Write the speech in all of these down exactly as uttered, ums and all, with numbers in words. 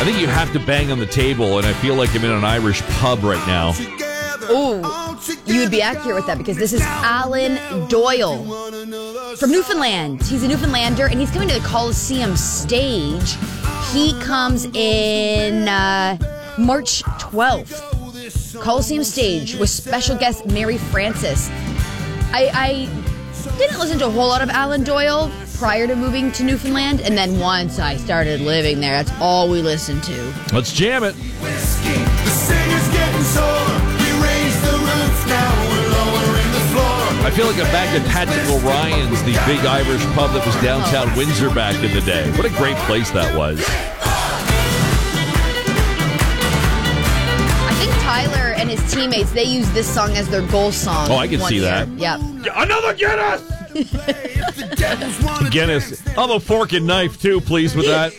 think you have to bang on the table, and I feel like I'm in an Irish pub right now. Oh, you would be accurate with that because this is Alan Doyle from Newfoundland. He's a Newfoundlander, and he's coming to the Coliseum stage. He comes in uh, March twelfth. Coliseum stage with special guest Mary Francis. I, I didn't listen to a whole lot of Alan Doyle prior to moving to Newfoundland, and then once I started living there, that's all we listened to. Let's jam it. Whiskey, the singer's getting sore. We raised the roof, now we're lowering the floor. I feel like I'm back at Patrick O'Ryan's, the big Irish pub that was downtown Windsor back in the day. What a great place that was. I think Tyler and his teammates, they use this song as their goal song. Oh, I can one see year. that. Yep. Another Guinness! Guinness. Oh, the fork and knife, too, please, with that.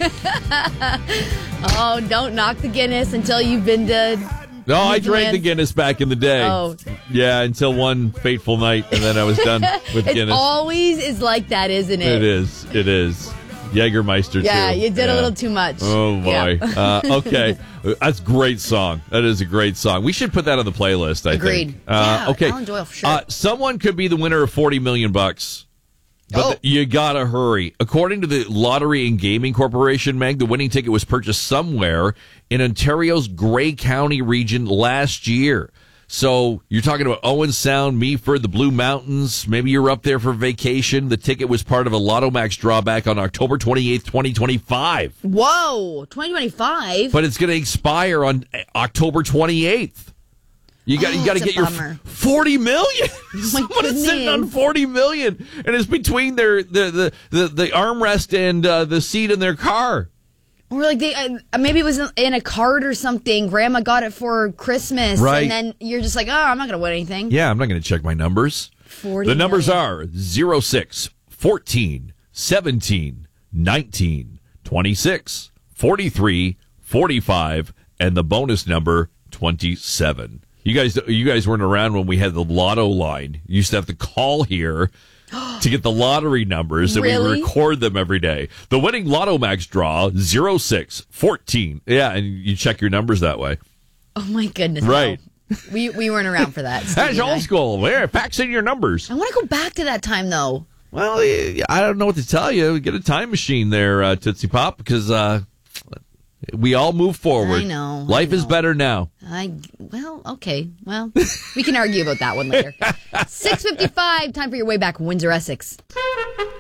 Oh, don't knock the Guinness until you've been to... No, I drank the Guinness back in the day. Oh. Yeah, until one fateful night, and then I was done with It Guinness. always is like that, isn't it? It is. It is. Jägermeister, Yeah, too. you did yeah. a little too much. Oh, boy. Yeah. uh, okay. That's a great song. That is a great song. We should put that on the playlist, I Agreed. think. Uh, Yeah, okay. Alan Doyle, for sure. Uh, someone could be the winner of forty million bucks. But Oh. th- you gotta hurry. According to the Lottery and Gaming Corporation, Meg, the winning ticket was purchased somewhere in Ontario's Grey County region last year. So you're talking about Owen Sound, Meaford, the Blue Mountains. Maybe you're up there for vacation. The ticket was part of a Lotto Max drawback on October twenty-eighth, twenty twenty-five. Whoa, twenty twenty-five? But it's going to expire on October twenty-eighth. You got Oh, you got to it's a get your bummer. forty million. my Someone is sitting on goodness. forty million, and it's between their the the the, the armrest and uh, the seat in their car. Or like they, uh, maybe it was in a card or something. Grandma got it for Christmas. Right. And then you're just like, oh, I'm not going to win anything. Yeah, I'm not going to check my numbers. forty The numbers million. are zero six, fourteen, seventeen, nineteen, twenty-six, forty-three, forty-five, and the bonus number twenty-seven. You guys you guys weren't around when we had the lotto line. You used to have to call here to get the lottery numbers, and we Really? record them every day. The winning Lotto Max draw, zero six, fourteen. Yeah, and you check your numbers that way. Oh, my goodness. Right. No. We we weren't around for that. Stevie That's and I. old school. There, fax in your numbers. I want to go back to that time, though. Well, eh, I don't know what to tell you. Get a time machine there, uh, Tootsie Pop, because uh, we all move forward. I know, I Life is know. better now. I Well, okay. Well, we can argue about that one later. six fifty-five, time for your way back, Windsor, Essex.